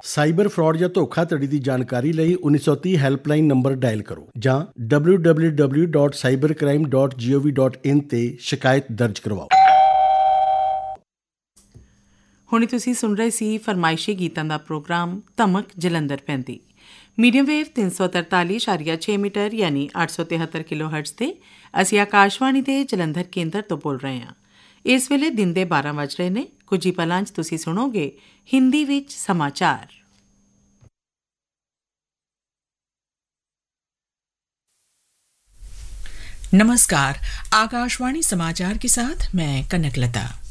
Cyber fraud ਜਾਂ ਧੋਖਾਧੜੀ ਦੀ ਜਾਣਕਾਰੀ ਲਈ 1930 ਹੈਲਪਲਾਈਨ ਨੰਬਰ ਡਾਇਲ ਕਰੋ ਜਾਂ www.cybercrime.gov.in ਤੇ ਸ਼ਿਕਾਇਤ ਦਰਜ ਕਰਵਾਓ। ਹੁਣ ਤੁਸੀਂ ਸੁਣ ਰਹੇ ਸੀ ਫਰਮਾਇਸ਼ੀ ਗੀਤਾਂ ਦਾ ਪ੍ਰੋਗਰਾਮ ਧਮਕ ਜਲੰਧਰ ਪੈਂਦੀ ਮੀਡੀਅਮ ਵੇਵ 343.6 ਮੀਟਰ ਯਾਨੀ 873 ਕਿਲੋਹਰਟਜ਼ ਤੇ ਅਸੀਂ ਆਕਾਸ਼ਵਾਣੀ ਦੇ ਜਲੰਧਰ ਕੇਂਦਰ ਤੋਂ ਬੋਲ ਰਹੇ ਹਾਂ। ਇਸ ਵੇਲੇ ਦਿਨ ਦੇ 12 ਵੱਜ ਰਹੇ ਨੇ। ਕੁਝ ਹੀ ਪਲਾਂ 'ਚ ਤੁਸੀਂ ਸੁਣੋਗੇ ਹਿੰਦੀ ਵਿੱਚ समाचार। नमस्कार, आकाशवाणी समाचार के साथ मैं कनकलता।